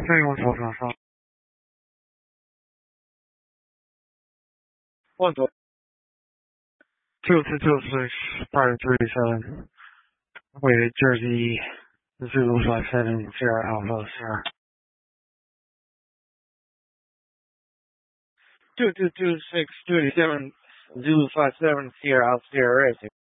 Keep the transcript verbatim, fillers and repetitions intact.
飞往操场上。 One two. Two two two six five three seven. Waited Jersey Zulu five seven Sierra Alpha Sierra. Two two two six two seven Zulu five seven Sierra Alpha Sierra Racing.